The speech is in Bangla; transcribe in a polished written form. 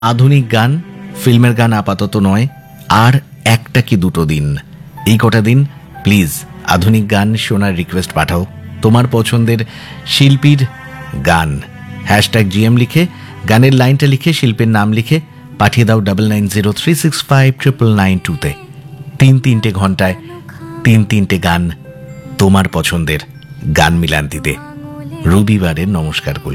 আধুনিক গান, ফিল্মের গান আপাতত নয়, আর একটা কি দুটো দিন, এই কটা দিন প্লিজ আধুনিক গান শোনার রিকোয়েস্ট পাঠাও। তোমার পছন্দের শিল্পীর গান #GM লিখে, গানের লাইনটা লিখে, শিল্পীর নাম লিখে পাঠিয়ে দাও 9903659992-তে। 3 ঘন্টায় 3 গান তোমার পছন্দের গান মিলান্তিতে। রবিবারের নমস্কার কলকাতা।